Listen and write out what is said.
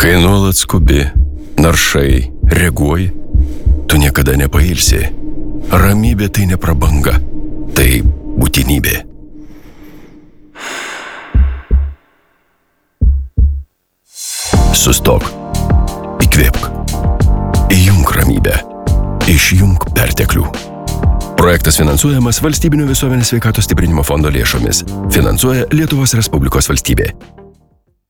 Kai nuolat skubi, naršai, reaguoji, tu niekada nepailsi. Ramybė tai ne prabanga, tai būtinybė. Sustok, įkvėpk, įjunk ramybę, išjunk perteklių. Projektas finansuojamas Valstybinio visuomenės sveikatos stiprinimo fondo lėšomis. Finansuoja Lietuvos Respublikos valstybė.